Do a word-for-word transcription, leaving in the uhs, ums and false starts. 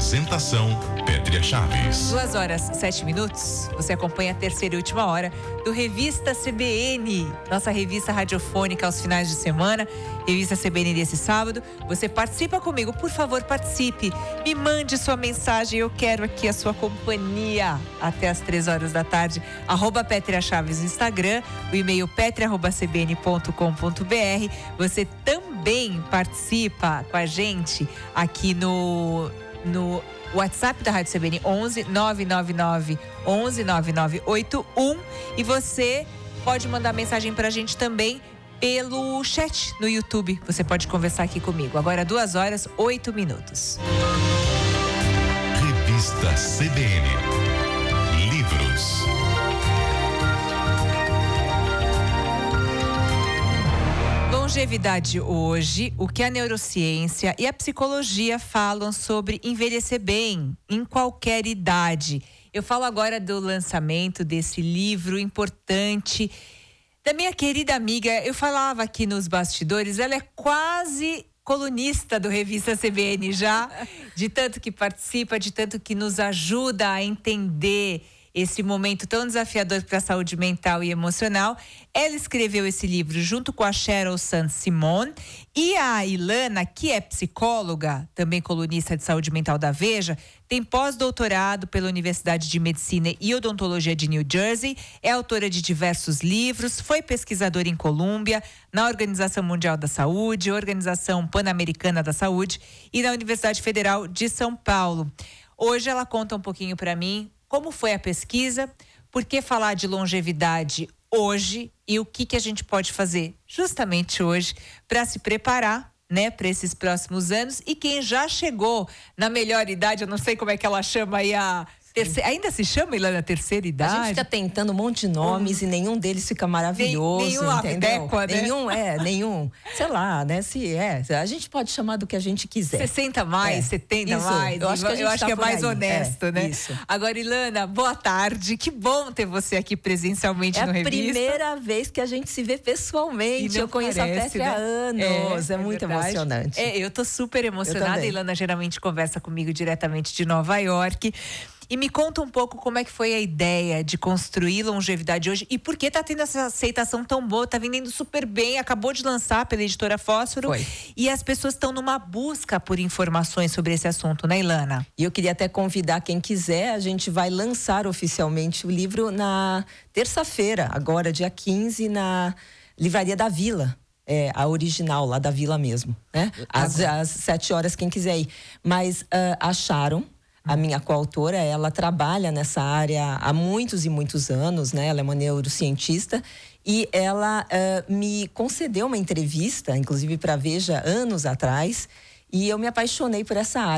Apresentação, Pétria Chaves. Duas horas, sete minutos. Você acompanha a terceira e última hora do Revista C B N, nossa revista radiofônica aos finais de semana. Revista C B N desse sábado. Você participa comigo, por favor, participe. Me mande sua mensagem, eu quero aqui a sua companhia até as três horas da tarde. Arroba Pétria Chaves no Instagram, o e-mail pétria arroba c b n ponto com ponto b r. Você também participa com a gente aqui no, no WhatsApp da Rádio C B N, onze nove nove nove onze nove nove oito um, e você pode mandar mensagem pra gente também pelo chat no YouTube. Você pode conversar aqui comigo. Agora duas horas, oito minutos. Revista C B N. Livros. Longevidade hoje, o que a neurociência e a psicologia falam sobre envelhecer bem, em qualquer idade. Eu falo agora do lançamento desse livro importante da minha querida amiga. Eu falava aqui nos bastidores, ela é quase colunista do Revista C B N já, de tanto que participa, de tanto que nos ajuda a entender esse momento tão desafiador para a saúde mental e emocional. Ela escreveu esse livro junto com a Sheryl Saint-Simon, e a Ilana, que é psicóloga, também colunista de saúde mental da Veja, tem pós-doutorado pela Universidade de Medicina e Odontologia de New Jersey, é autora de diversos livros, foi pesquisadora em Colômbia, na Organização Mundial da Saúde, Organização Pan-Americana da Saúde e na Universidade Federal de São Paulo. Hoje ela conta um pouquinho para mim como foi a pesquisa, por que falar de longevidade hoje e o que, que a gente pode fazer justamente hoje para se preparar, né, para esses próximos anos. E quem já chegou na melhor idade, eu não sei como é que ela chama aí a... Terceira, ainda se chama, Ilana, terceira idade? A gente fica tentando um monte de nomes hum. e nenhum deles fica maravilhoso, Nem, nenhum entendeu? Adequa, né? Nenhum, é, nenhum, sei lá, né, se é, a gente pode chamar do que a gente quiser. sessenta mais, é. setenta isso, mais, eu acho que, a gente eu acho tá que é mais aí. honesto, é, né? Isso. Agora, Ilana, boa tarde, que bom ter você aqui presencialmente é no Revista. É a primeira vez que a gente se vê pessoalmente, eu conheço parece, a Pétria né? há anos, é, é, é muito verdade. emocionante. É, eu tô super emocionada, a Ilana geralmente conversa comigo diretamente de Nova York. E me conta um pouco como é que foi a ideia de construir longevidade hoje e por que tá tendo essa aceitação tão boa, tá vendendo super bem, acabou de lançar pela editora Fósforo. Foi. E as pessoas estão numa busca por informações sobre esse assunto, né, Ilana? E eu queria até convidar quem quiser, a gente vai lançar oficialmente o livro na terça-feira, agora dia quinze, na Livraria da Vila. É, a original, lá da Vila mesmo, né? Às, às sete horas, quem quiser ir. Mas uh, acharam... A minha coautora, ela trabalha nessa área há muitos e muitos anos, né? Ela é uma neurocientista e ela uh, me concedeu uma entrevista, inclusive para a Veja, anos atrás, e eu me apaixonei por essa área.